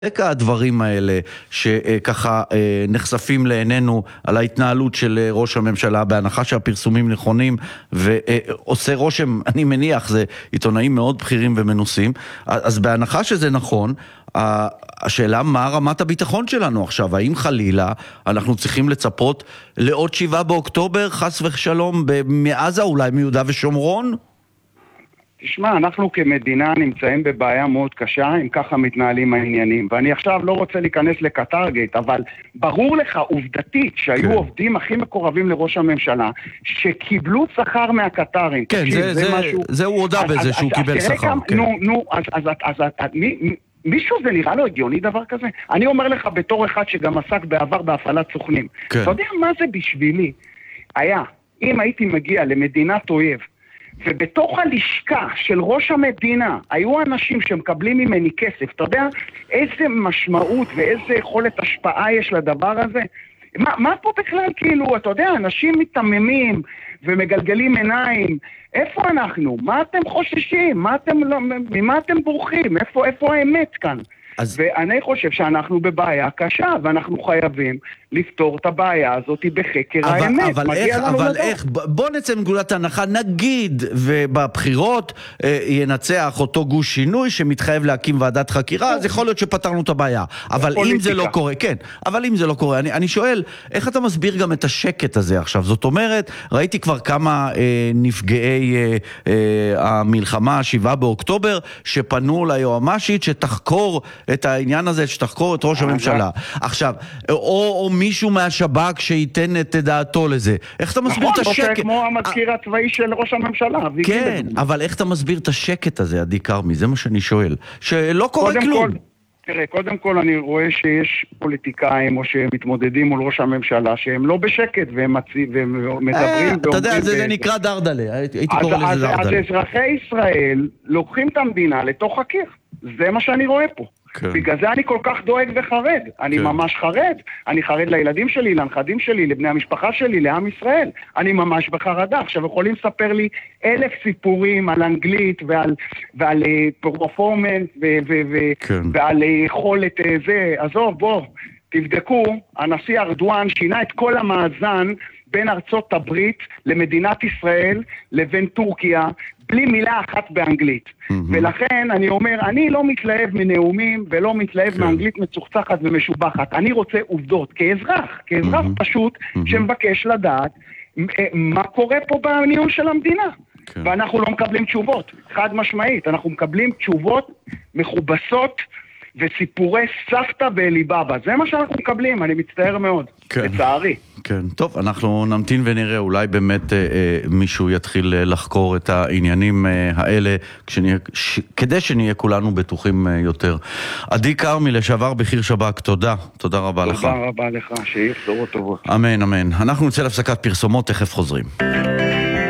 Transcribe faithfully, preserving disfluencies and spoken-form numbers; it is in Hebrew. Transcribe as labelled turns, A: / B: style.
A: רקע הדברים האלה שככה נחשפים לעינינו על ההתנהלות של ראש הממשלה, בהנחה שהפרסומים נכונים, ועושה רושם, אני מניח, זה עיתונאים מאוד בכירים ומנוסים, אז בהנחה שזה נכון, השאלה מה רמת הביטחון שלנו עכשיו, האם חלילה אנחנו צריכים לצפות לעוד שבעה באוקטובר, חס ושלום, מעזה, אולי מיהודה ושומרון?
B: תשמע, אנחנו כמדינה נמצאים בבעיה מאוד קשה, אם ככה מתנהלים העניינים. ואני עכשיו לא רוצה להיכנס לקטרגייט, אבל ברור לך עובדתית שהיו כן. עובדים הכי מקורבים לראש הממשלה, שקיבלו שכר מהקטרים.
A: כן,
B: תקשיב,
A: זה, זה, זה, משהו... זה הוא הודע בזה אז, שהוא אז, קיבל אז, שכר. כמה, כן.
B: נו, נו, אז, אז, אז, אז, אז מי, מישהו זה נראה לו הגיוני דבר כזה? אני אומר לך בתור אחד שגם עסק בעבר בהפעלת סוכנים. כן. אתה יודע מה זה בשבילי? היה, אם הייתי מגיע למדינת אויב, ובתוך הלשכה של ראש המדינה היו אנשים שמקבלים ממני כסף, אתה יודע איזה משמעות ואיזה יכולת השפעה יש לדבר הזה? מה, מה פה בכלל כאילו, אתה יודע, אנשים מתממים ומגלגלים עיניים, איפה אנחנו? מה אתם חוששים? מה אתם, ממה אתם בורחים? איפה, איפה האמת כאן? אז... ואני חושב שאנחנו בבעיה קשה, ואנחנו חייבים לפתור את הבעיה הזאת בחקר
A: אבל,
B: האמת.
A: אבל איך, אבל איך, בוא נצא מנקודת ההנחה, נגיד, ובבחירות אה, ינצח אותו גוש שינוי שמתחייב להקים ועדת חקירה, אז יכול להיות שפתרנו את הבעיה. אבל אם זה לא קורה, כן, אבל אם זה לא קורה, אני, אני שואל, איך אתה מסביר גם את השקט הזה עכשיו? זאת אומרת, ראיתי כבר כמה אה, נפגעי אה, אה, המלחמה, שבעה באוקטובר, שפנו ליועמ"שית שתחקור את העניין הזה, שתחקור את ראש הממשלה. עכשיו, או, או מישהו מהשב"כ שייתן את דעתו לזה. איך אתה מסביר את השקט?
B: נכון, כמו המזכיר הצבאי של ראש הממשלה.
A: כן, אבל איך אתה מסביר את השקט הזה, עדי כרמי? זה מה שאני שואל. שלא קורה כלום.
B: תראה, קודם כל אני רואה שיש פוליטיקאים או שמתמודדים מול ראש הממשלה שהם לא בשקט והם מדברים.
A: אתה יודע, זה נקרא דרדלה. הייתי קורא לזה דרדלה.
B: אז אזרחי ישראל לוקחים את המדינה לתוך הקיר. זה מה שאני רואה פה. כן. בגלל זה אני כל כך דואג וחרד. אני כן. ממש חרד. אני חרד לילדים שלי, לנכדים שלי, לבני המשפחה שלי, לעם ישראל. אני ממש בחרדה. עכשיו יכולים לספר לי אלף סיפורים על אנגלית ועל, ועל פרפורמנס ו- ו- ו- כן. ועל יכולת זה. עזוב, בוא, תבדקו. הנשיא ארדואן שינה את כל המאזן בין ארצות הברית למדינת ישראל לבין טורקיה, בלי מילה אחת באנגלית. Mm-hmm. ולכן אני אומר, אני לא מתלהב מנאומים ולא מתלהב okay. מאנגלית מצוחצחת ומשובחת. אני רוצה עובדות, כאזרח, כאזרח mm-hmm. פשוט, mm-hmm. שמבקש לדעת מה קורה פה בניהול של המדינה. Okay. ואנחנו לא מקבלים תשובות, חד משמעית. אנחנו מקבלים תשובות מכובסות וסיפורי סבתא ואליבאבא. זה מה שאנחנו מקבלים, אני מצטער מאוד. כן. לצערי.
A: כן, טוב, אנחנו נמתין ונראה, אולי באמת אה, אה, מישהו יתחיל לחקור את העניינים אה, האלה, כשנהיה, ש, כדי שנהיה כולנו בטוחים אה, יותר. עדי כרמי, לשעבר בכיר שב"כ, תודה, תודה רבה
B: תודה
A: לך.
B: תודה רבה לך, שיהיה בשורות טובות.
A: אמן, אמן. אנחנו נצא להפסקת פרסומות, תכף חוזרים.